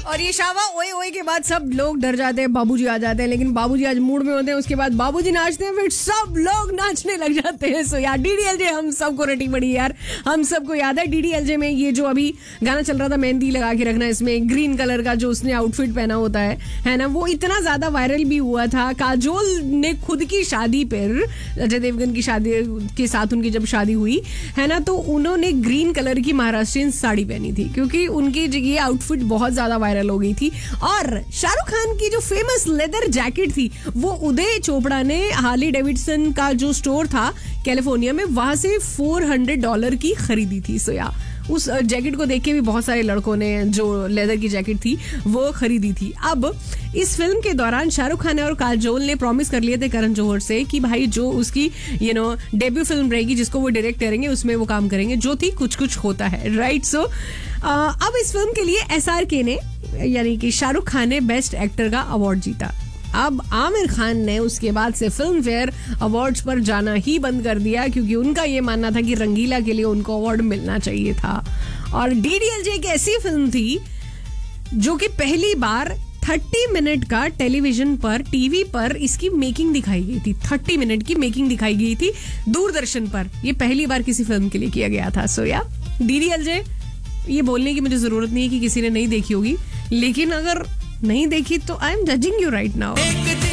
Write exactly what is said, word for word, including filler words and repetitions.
और ये शावा ओए ओए के बाद सब लोग डर जाते हैं, बाबूजी आ जाते हैं, लेकिन बाबूजी आज मूड में होते हैं, उसके बाद बाबूजी नाचते हैं, फिर सब लोग नाचने लग जाते हैं। सो यार डीडीएलजे हम सबको रटी पड़ी यार, हम सबको याद है डीडीएलजे में ये जो अभी गाना चल रहा था मेहंदी लगा के रखना, इसमें ग्रीन कलर का जो उसने आउटफिट पहना होता है है ना, वो इतना ज्यादा वायरल भी हुआ था। काजोल ने खुद की शादी पर, अजय देवगन की शादी के साथ उनकी जब शादी हुई है ना, तो उन्होंने ग्रीन कलर की महाराष्ट्रियन साड़ी पहनी थी, क्योंकि उनकी ये आउटफिट बहुत ज्यादा वायरल हो गई थी। और शाहरुख खान की जो फेमस लेदर जैकेट थी वो उदय चोपड़ा ने हार्ली डेविडसन का जो स्टोर था कैलिफोर्निया में, वहां से फोर हंड्रेड डॉलर की खरीदी थी। सो या उस जैकेट को देख के भी बहुत सारे लड़कों ने जो लेदर की जैकेट थी वो खरीदी थी। अब इस फिल्म के दौरान शाहरुख खान और काजोल ने प्रॉमिस कर लिए थे करण जौहर से कि भाई जो उसकी यू नो डेब्यू फिल्म रहेगी जिसको वो डायरेक्ट करेंगे उसमें वो काम करेंगे, जो थी कुछ कुछ होता है, राइट। सो अब इस फिल्म के लिए एसआरके ने यानी कि शाहरुख खान ने बेस्ट एक्टर का अवार्ड जीता। अब आमिर खान ने उसके बाद से फिल्म फेयर अवार्ड्स पर जाना ही बंद कर दिया, क्योंकि उनका ये मानना था कि रंगीला के लिए उनको अवार्ड मिलना चाहिए था। और डीडीएलजे एक ऐसी फिल्म थी जो कि पहली बार तीस मिनट का टेलीविजन पर टीवी पर इसकी मेकिंग दिखाई गई थी। तीस मिनट की मेकिंग दिखाई गई थी दूरदर्शन पर, ये पहली बार किसी फिल्म के लिए किया गया था। सो या डीडीएलजे, ये बोलने की मुझे जरूरत नहीं है कि किसी ने नहीं देखी होगी, लेकिन अगर नहीं देखी तो I am judging you right now.